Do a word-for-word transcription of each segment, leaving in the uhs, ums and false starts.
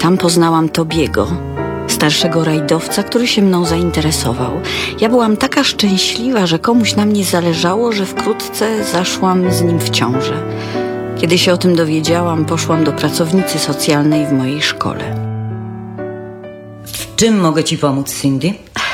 Tam poznałam Tobiego, starszego rajdowca, który się mną zainteresował. Ja byłam taka szczęśliwa, że komuś na mnie zależało, że wkrótce zaszłam z nim w ciążę. Kiedy się o tym dowiedziałam, poszłam do pracownicy socjalnej w mojej szkole. W czym mogę ci pomóc, Cindy?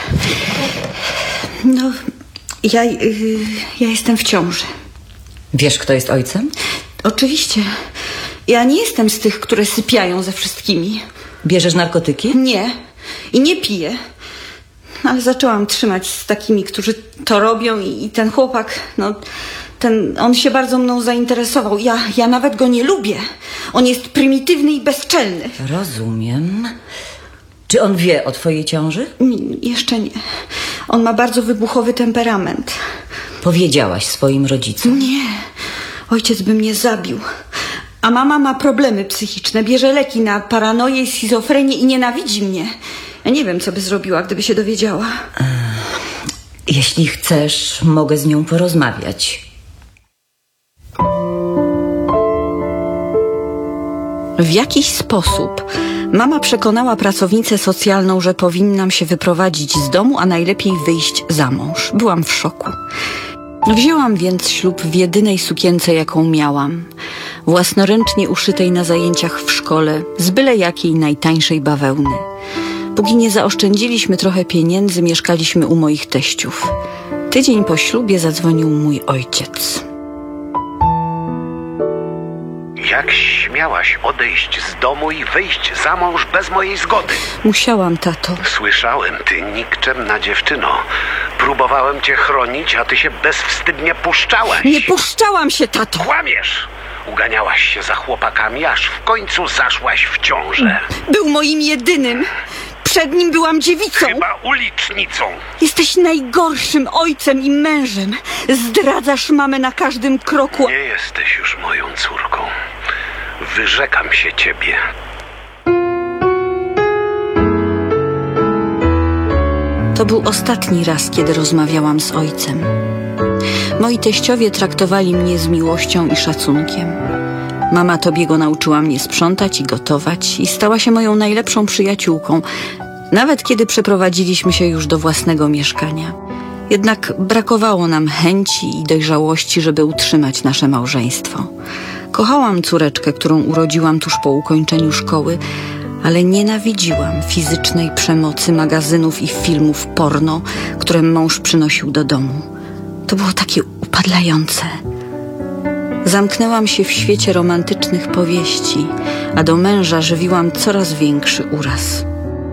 No, ja, yy, ja jestem w ciąży. Wiesz, kto jest ojcem? Oczywiście. Ja nie jestem z tych, które sypiają ze wszystkimi. Bierzesz narkotyki? Nie. I nie piję. Ale zaczęłam trzymać z takimi, którzy to robią i, i ten chłopak, no... Ten, on się bardzo mną zainteresował. Ja, ja nawet go nie lubię. On jest prymitywny i bezczelny. Rozumiem. Czy on wie o twojej ciąży? Nie, jeszcze nie. On ma bardzo wybuchowy temperament. Powiedziałaś swoim rodzicom? Nie. Ojciec by mnie zabił. A mama ma problemy psychiczne. Bierze leki na paranoję i schizofrenię i nienawidzi mnie. Ja nie wiem, co by zrobiła, gdyby się dowiedziała. Jeśli chcesz, mogę z nią porozmawiać. W jakiś sposób mama przekonała pracownicę socjalną, że powinnam się wyprowadzić z domu, a najlepiej wyjść za mąż. Byłam w szoku. Wzięłam więc ślub w jedynej sukience, jaką miałam. Własnoręcznie uszytej na zajęciach w szkole, z byle jakiej najtańszej bawełny. Póki nie zaoszczędziliśmy trochę pieniędzy, mieszkaliśmy u moich teściów. Tydzień po ślubie zadzwonił mój ojciec. Jak śmiałaś odejść z domu i wyjść za mąż bez mojej zgody? Musiałam, tato. Słyszałem, ty nikczemna dziewczyno. Próbowałem cię chronić, a ty się bezwstydnie puszczałaś. Nie puszczałam się, tato. Kłamiesz! Uganiałaś się za chłopakami, aż w końcu zaszłaś w ciążę. Był moim jedynym. Przed nim byłam dziewicą. Chyba ulicznicą. Jesteś najgorszym ojcem i mężem. Zdradzasz mamę na każdym kroku. Nie jesteś już moją córką. Wyrzekam się ciebie. To był ostatni raz, kiedy rozmawiałam z ojcem. Moi teściowie traktowali mnie z miłością i szacunkiem. Mama Tobiego nauczyła mnie sprzątać i gotować i stała się moją najlepszą przyjaciółką, nawet kiedy przeprowadziliśmy się już do własnego mieszkania. Jednak brakowało nam chęci i dojrzałości, żeby utrzymać nasze małżeństwo. Kochałam córeczkę, którą urodziłam tuż po ukończeniu szkoły, ale nienawidziłam fizycznej przemocy, magazynów i filmów porno, które mąż przynosił do domu. To było takie upadlające. Zamknęłam się w świecie romantycznych powieści, a do męża żywiłam coraz większy uraz.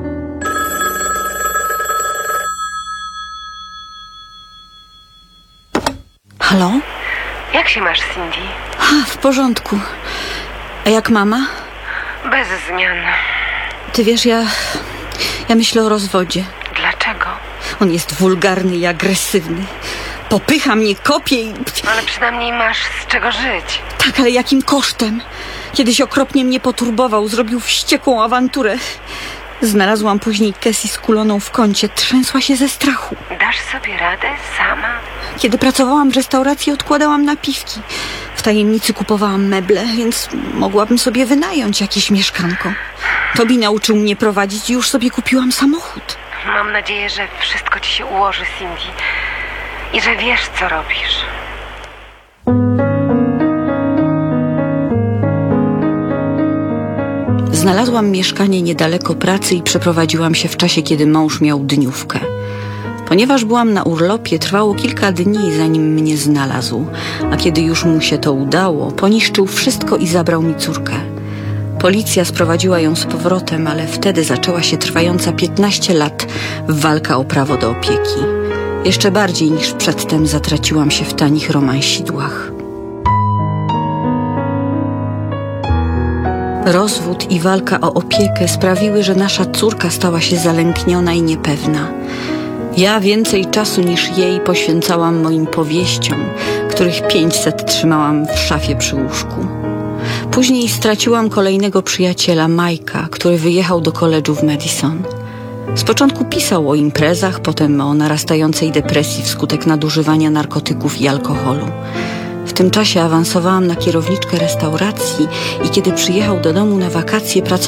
Halo? Jak się masz, Cindy? A, w porządku. A jak mama? Bez zmian. Ty wiesz, ja... ja myślę o rozwodzie. Dlaczego? On jest wulgarny i agresywny. Popycha mnie, kopie i... Ale przynajmniej masz z czego żyć. Tak, ale jakim kosztem? Kiedyś okropnie mnie poturbował, zrobił wściekłą awanturę. Znalazłam później Cassie skuloną w kącie. Trzęsła się ze strachu. Dasz sobie radę sama? Kiedy pracowałam w restauracji, odkładałam napiwki. W tajemnicy kupowałam meble, więc mogłabym sobie wynająć jakieś mieszkanko. Tobi nauczył mnie prowadzić i już sobie kupiłam samochód. Mam nadzieję, że wszystko ci się ułoży, Cindy. I że wiesz, co robisz. Znalazłam mieszkanie niedaleko pracy i przeprowadziłam się w czasie, kiedy mąż miał dniówkę. Ponieważ byłam na urlopie, trwało kilka dni, zanim mnie znalazł, a kiedy już mu się to udało, poniszczył wszystko i zabrał mi córkę. Policja sprowadziła ją z powrotem, ale wtedy zaczęła się trwająca piętnaście lat walka o prawo do opieki. Jeszcze bardziej niż przedtem zatraciłam się w tanich romansidłach. Rozwód i walka o opiekę sprawiły, że nasza córka stała się zalękniona i niepewna. Ja więcej czasu niż jej poświęcałam moim powieściom, których pięćset trzymałam w szafie przy łóżku. Później straciłam kolejnego przyjaciela, Majka, który wyjechał do koledżu w Madison. Z początku pisał o imprezach, potem o narastającej depresji wskutek nadużywania narkotyków i alkoholu. W tym czasie awansowałam na kierowniczkę restauracji i kiedy przyjechał do domu na wakacje, pracował